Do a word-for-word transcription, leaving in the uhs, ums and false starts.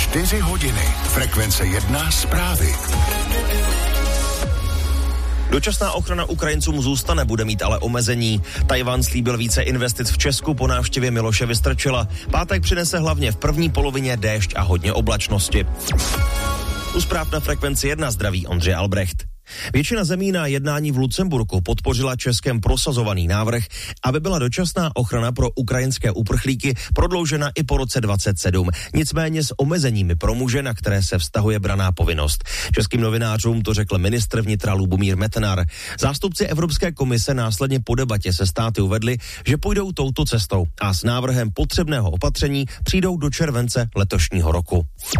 Čtyři hodiny. Frekvence jedna zprávy. Dočasná ochrana Ukrajincům zůstane, bude mít ale omezení. Tajvan slíbil více investic v Česku po návštěvě Miloše Vystrčila. Pátek přinese hlavně v první polovině déšť a hodně oblačnosti. U zpráv na Frekvenci jedna zdraví Ondřej Albrecht. Většina zemí na jednání v Lucemburku podpořila Českem prosazovaný návrh, aby byla dočasná ochrana pro ukrajinské uprchlíky prodloužena i po roce dvacet sedm. Nicméně s omezeními pro muže, na které se vztahuje branná povinnost. Českým novinářům to řekl ministr vnitra Lubomír Metnar. Zástupci Evropské komise následně po debatě se státy uvedli, že půjdou touto cestou a s návrhem potřebného opatření přijdou do července letošního roku.